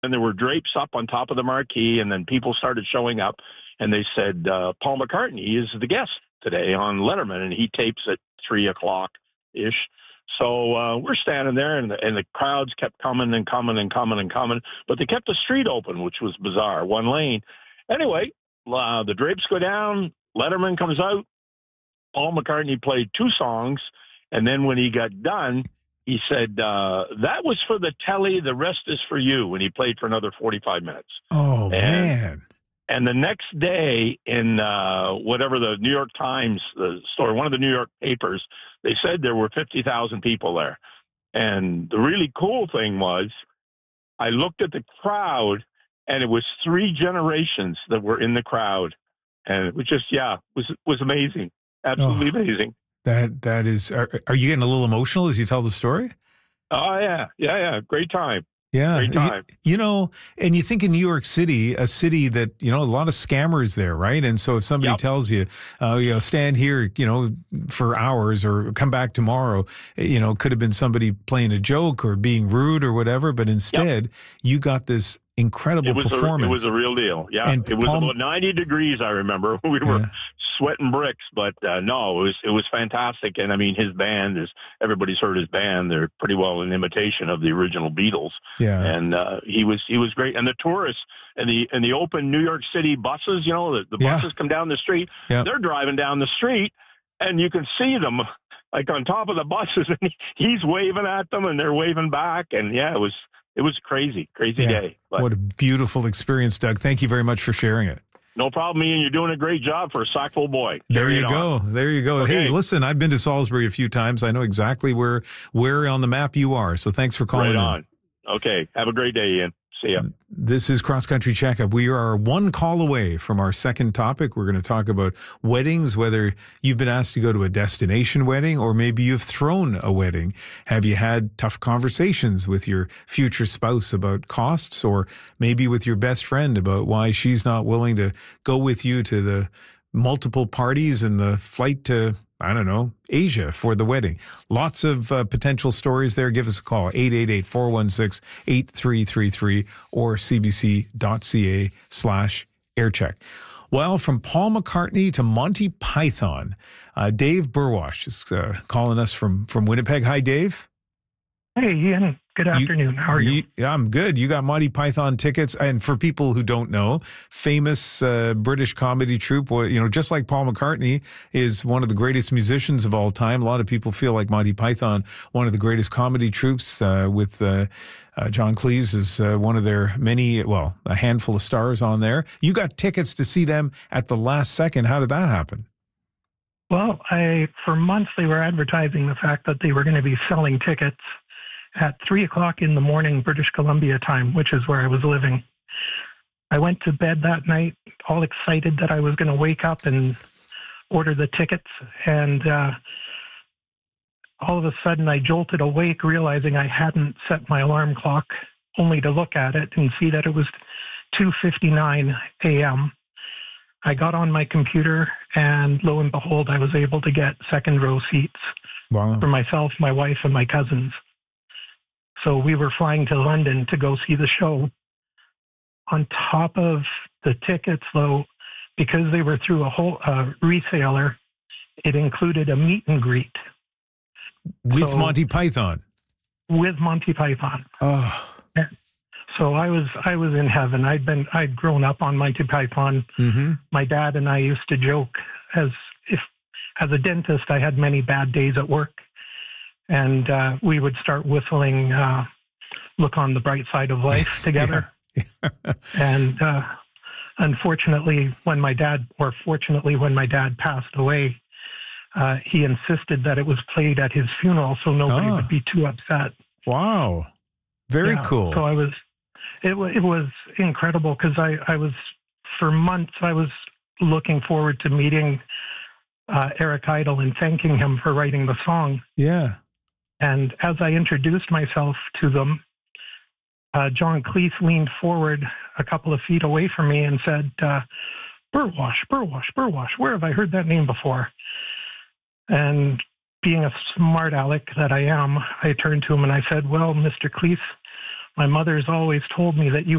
and there were drapes up on top of the marquee, and then people started showing up, and they said, Paul McCartney is the guest today on Letterman, and he tapes at 3 o'clock-ish. So we're standing there, and the crowds kept coming and coming and coming and coming, but they kept the street open, which was bizarre, one lane. Anyway, the drapes go down, Letterman comes out, Paul McCartney played 2 songs, and then when he got done, he said, that was for the telly, the rest is for you, and he played for another 45 minutes. Oh, man. And the next day in whatever the New York Times story, one of the New York papers, they said there were 50,000 people there. And the really cool thing was I looked at the crowd, and it was 3 generations that were in the crowd. And it was just, was amazing. Absolutely amazing. That is, are you getting a little emotional as you tell the story? Oh, yeah. Great time. Yeah. Great time. And you think in New York City, a city that, a lot of scammers there, right? And so if somebody tells you, stand here, for hours or come back tomorrow, could have been somebody playing a joke or being rude or whatever. But instead, you got this incredible performance. It was a real deal. Yeah. And it was about 90 degrees, I remember. We were sweating bricks, but no, it was fantastic. And I mean, his band everybody's heard his band. They're pretty well an imitation of the original Beatles. Yeah. And he was great. And the tourists and the open New York City buses, the buses come down the street. Yeah. They're driving down the street and you can see them like on top of the buses, and he's waving at them and they're waving back. And it was crazy day. But what a beautiful experience, Doug. Thank you very much for sharing it. No problem, Ian. You're doing a great job for a Sackville boy. There you go. Okay. Hey, listen, I've been to Salisbury a few times. I know exactly where on the map you are. So thanks for calling in. Okay. Have a great day, Ian. See ya. This is Cross Country Checkup. We are one call away from our second topic. We're going to talk about weddings, whether you've been asked to go to a destination wedding or maybe you've thrown a wedding. Have you had tough conversations with your future spouse about costs, or maybe with your best friend about why she's not willing to go with you to the multiple parties and the flight to, I don't know, Asia for the wedding? Lots of potential stories there. Give us a call, 888-416-8333 or cbc.ca/aircheck. Well, from Paul McCartney to Monty Python, Dave Burwash is calling us from Winnipeg. Hi, Dave. Hey, Ian. Good afternoon. How are you? I'm good. You got Monty Python tickets. And for people who don't know, famous British comedy troupe, just like Paul McCartney is one of the greatest musicians of all time. A lot of people feel like Monty Python, one of the greatest comedy troupes with John Cleese is one of their a handful of stars on there. You got tickets to see them at the last second. How did that happen? Well, for months they were advertising the fact that they were going to be selling tickets at 3 o'clock in the morning, British Columbia time, which is where I was living. I went to bed that night, all excited that I was going to wake up and order the tickets. And all of a sudden I jolted awake, realizing I hadn't set my alarm clock, only to look at it and see that it was 2:59 a.m. I got on my computer, and lo and behold, I was able to get second row seats for myself, my wife, and my cousins. So we were flying to London to go see the show. On top of the tickets, though, because they were through a whole reseller, it included a meet and greet. With Monty Python? With Monty Python. Oh. So I was in heaven. I'd grown up on Monty Python. Mm-hmm. My dad and I used to joke, as a dentist, I had many bad days at work. And we would start whistling Look on the Bright Side of Life together. Yeah. And fortunately, when my dad passed away, he insisted that it was played at his funeral so nobody would be too upset. Wow. Very cool. So it was incredible, because for months, I was looking forward to meeting Eric Idle and thanking him for writing the song. Yeah. And as I introduced myself to them, John Cleese leaned forward a couple of feet away from me and said, Burwash, where have I heard that name before? And being a smart aleck that I am, I turned to him and I said, well, Mr. Cleese, My mother's always told me that you